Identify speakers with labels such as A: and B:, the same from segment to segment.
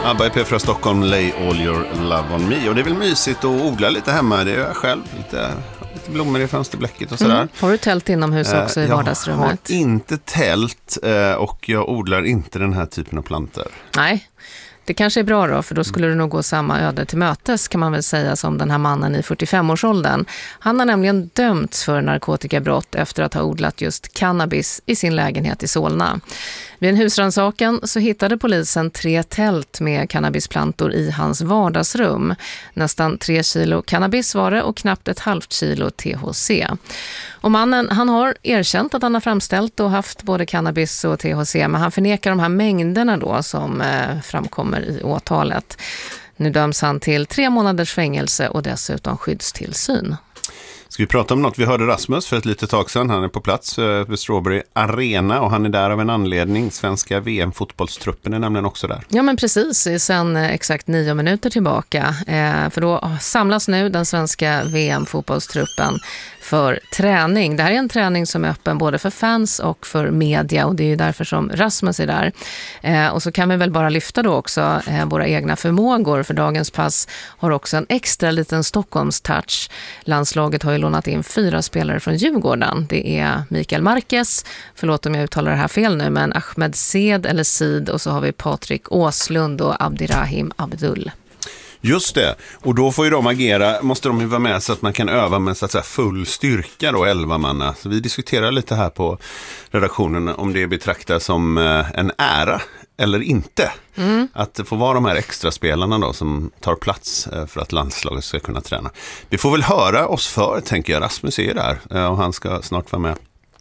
A: ABBA från Stockholm, Lay All Your Love On Me. Och det är väl mysigt att odla lite hemma. Det gör jag själv. Lite blommor i fönsterbläcket och sådär.
B: Har du tält inomhus också i vardagsrummet?
A: Jag har inte tält och jag odlar inte den här typen av plantor.
B: Nej. Det kanske är bra då, för då skulle det nog gå samma öde till mötes kan man väl säga som den här mannen i 45-årsåldern. Han har nämligen dömts för narkotikabrott efter att ha odlat just cannabis i sin lägenhet i Solna. Vid en husrannsakan så hittade polisen 3 tält med cannabisplantor i hans vardagsrum. Nästan 3 kilo cannabis var det och knappt ett halvt kilo THC. Och mannen, han har erkänt att han har framställt och haft både cannabis och THC, men han förnekar de här mängderna då som framkommer i åtalet. Nu döms han till 3 månaders fängelse och dessutom skyddstillsyn.
A: Ska vi prata om något? Vi hörde Rasmus för ett litet tag sedan. Han är på plats vid Strawberry Arena och han är där av en anledning. Svenska VM-fotbollstruppen är nämligen också där.
B: Ja, men precis. Sen exakt 9 minuter tillbaka. För då samlas nu den svenska VM-fotbollstruppen för träning. Det här är en träning som är öppen både för fans och för media och det är ju därför som Rasmus är där. Och så kan vi väl bara lyfta då också våra egna förmågor, för dagens pass har också en extra liten Stockholms-touch. Landslaget har ju lånat in 4 spelare från Djurgården. Det är Mikael Marquez, förlåt om jag uttalar det här fel nu, men Ahmed Sid och så har vi Patrik Åslund och Abdirahim Abdul.
A: Just det, och då får ju de agera, måste de ju vara med så att man kan öva med så att säga full styrka då, 11 manna. Så vi diskuterar lite här på redaktionen om det betraktas som en ära eller inte. Att få vara de här extra spelarna då som tar plats för att landslaget ska kunna träna. Vi får väl höra oss för, tänker jag. Rasmus är där och han ska snart vara med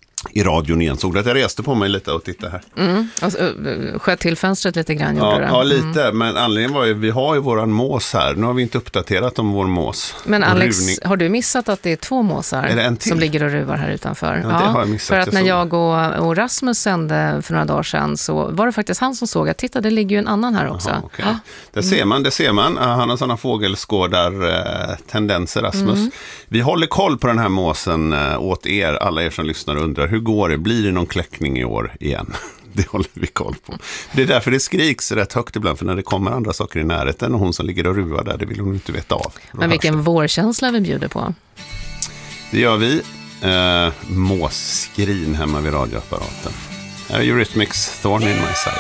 A: i radion igen. Såg att jag reste på mig lite och titta här.
B: Och sköt till fönstret lite grann gjorde det.
A: Ja, lite. Men anledningen var ju, vi har ju våran mås här. Nu har vi inte uppdaterat om vår mås.
B: Men Alex, har du missat att det är 2 måsar som ligger och ruvar här utanför?
A: Ja, det har jag missat.
B: För att när jag och Rasmus sände för några dagar sedan så var det faktiskt han som såg att titta, det ligger ju en annan här också.
A: Aha, okay. Det ser man. Han har sådana fågelskådar-tendenser, Rasmus. Vi håller koll på den här måsen åt er, alla er som lyssnar och undrar, hur går det? Blir det någon kläckning i år igen? Det håller vi koll på. Det är därför det skriks rätt högt ibland, för när det kommer andra saker i närheten och hon som ligger och ruvar där, det vill hon inte veta av.
B: Men vilken vårkänsla vi bjuder på.
A: Det gör vi. Måsskrin hemma vid radioapparaten. Här är Eurythmics Thorn in My Side.